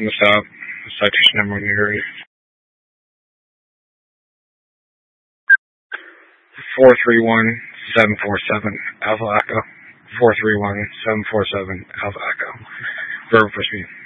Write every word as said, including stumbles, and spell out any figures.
from the stop. Citation number when you're ready. Four three one seven four seven Alpha Echo. Four three one seven four seven Alpha Echo. Verbal for speed.